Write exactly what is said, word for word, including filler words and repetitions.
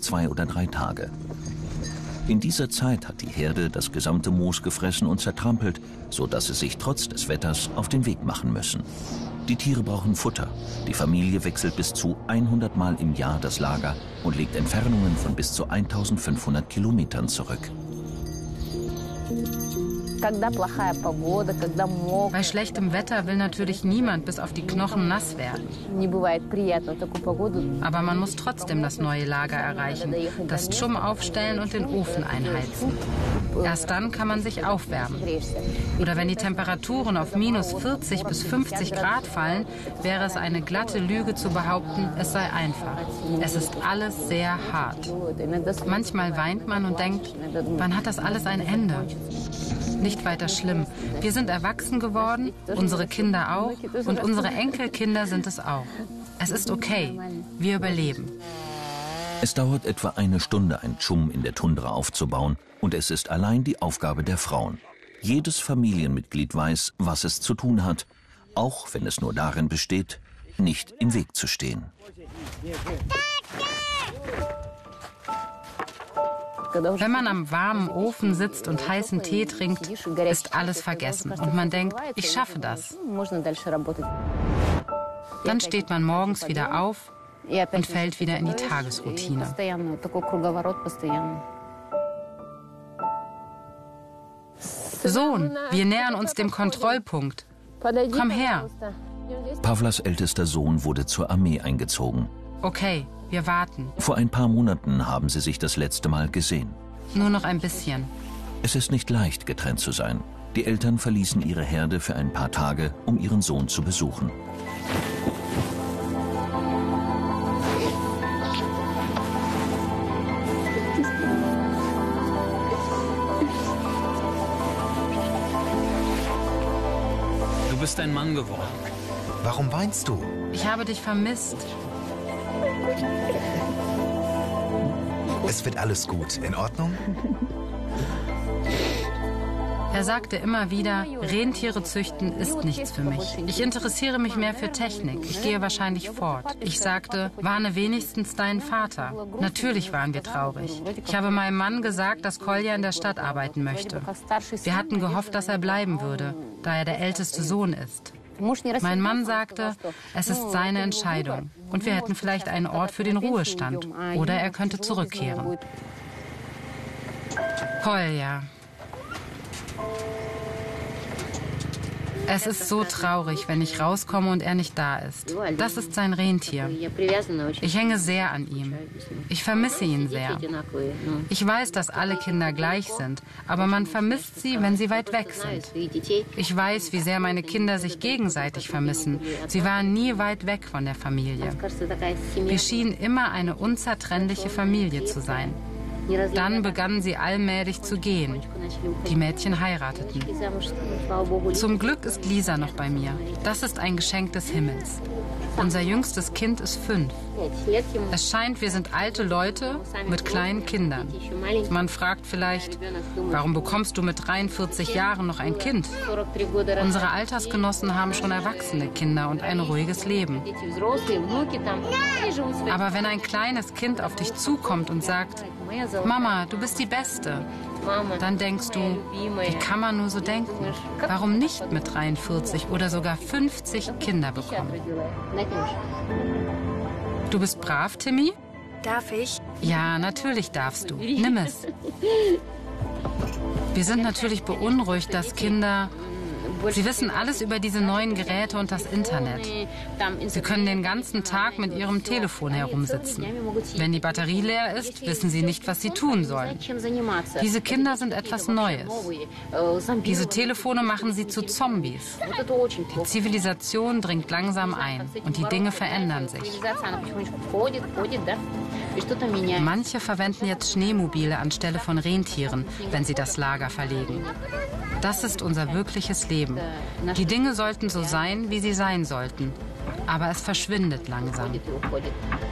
zwei oder drei Tage. In dieser Zeit hat die Herde das gesamte Moos gefressen und zertrampelt, sodass sie sich trotz des Wetters auf den Weg machen müssen. Die Tiere brauchen Futter. Die Familie wechselt bis zu hundert Mal im Jahr das Lager und legt Entfernungen von bis zu eintausendfünfhundert Kilometern zurück. Bei schlechtem Wetter will natürlich niemand bis auf die Knochen nass werden. Aber man muss trotzdem das neue Lager erreichen, das Tschum aufstellen und den Ofen einheizen. Erst dann kann man sich aufwärmen. Oder wenn die Temperaturen auf minus vierzig bis fünfzig Grad fallen, wäre es eine glatte Lüge zu behaupten, es sei einfach. Es ist alles sehr hart. Manchmal weint man und denkt, wann hat das alles ein Ende? Nicht weiter schlimm. Wir sind erwachsen geworden, unsere Kinder auch und unsere Enkelkinder sind es auch. Es ist okay. Wir überleben. Es dauert etwa eine Stunde, ein Tschum in der Tundra aufzubauen, und es ist allein die Aufgabe der Frauen. Jedes Familienmitglied weiß, was es zu tun hat, auch wenn es nur darin besteht, nicht im Weg zu stehen. Wenn man am warmen Ofen sitzt und heißen Tee trinkt, ist alles vergessen und man denkt, ich schaffe das. Dann steht man morgens wieder auf und fällt wieder in die Tagesroutine. Sohn, wir nähern uns dem Kontrollpunkt. Komm her. Pawlas ältester Sohn wurde zur Armee eingezogen. Okay, wir warten. Vor ein paar Monaten haben sie sich das letzte Mal gesehen. Nur noch ein bisschen. Es ist nicht leicht, getrennt zu sein. Die Eltern verließen ihre Herde für ein paar Tage, um ihren Sohn zu besuchen. Du bist ein Mann geworden. Warum weinst du? Ich habe dich vermisst. Es wird alles gut. In Ordnung? Er sagte immer wieder, Rentiere züchten ist nichts für mich. Ich interessiere mich mehr für Technik. Ich gehe wahrscheinlich fort. Ich sagte, warne wenigstens deinen Vater. Natürlich waren wir traurig. Ich habe meinem Mann gesagt, dass Kolja in der Stadt arbeiten möchte. Wir hatten gehofft, dass er bleiben würde, da er der älteste Sohn ist. Mein Mann sagte, es ist seine Entscheidung und wir hätten vielleicht einen Ort für den Ruhestand oder er könnte zurückkehren. Kolja. Es ist so traurig, wenn ich rauskomme und er nicht da ist. Das ist sein Rentier. Ich hänge sehr an ihm. Ich vermisse ihn sehr. Ich weiß, dass alle Kinder gleich sind, aber man vermisst sie, wenn sie weit weg sind. Ich weiß, wie sehr meine Kinder sich gegenseitig vermissen. Sie waren nie weit weg von der Familie. Wir schienen immer eine unzertrennliche Familie zu sein. Dann begannen sie allmählich zu gehen. Die Mädchen heirateten. Zum Glück ist Lisa noch bei mir. Das ist ein Geschenk des Himmels. Unser jüngstes Kind ist fünf. Es scheint, wir sind alte Leute mit kleinen Kindern. Man fragt vielleicht, warum bekommst du mit dreiundvierzig Jahren noch ein Kind? Unsere Altersgenossen haben schon erwachsene Kinder und ein ruhiges Leben. Aber wenn ein kleines Kind auf dich zukommt und sagt, Mama, du bist die Beste, dann denkst du, wie kann man nur so denken? Warum nicht mit dreiundvierzig oder sogar fünfzig Kinder bekommen? Du bist brav, Timmy? Darf ich? Ja, natürlich darfst du. Nimm es. Wir sind natürlich beunruhigt, dass Kinder... Sie wissen alles über diese neuen Geräte und das Internet. Sie können den ganzen Tag mit ihrem Telefon herumsitzen. Wenn die Batterie leer ist, wissen sie nicht, was sie tun sollen. Diese Kinder sind etwas Neues. Diese Telefone machen sie zu Zombies. Die Zivilisation dringt langsam ein und die Dinge verändern sich. Manche verwenden jetzt Schneemobile anstelle von Rentieren, wenn sie das Lager verlegen. Das ist unser wirkliches Leben. Die Dinge sollten so sein, wie sie sein sollten. Aber es verschwindet langsam.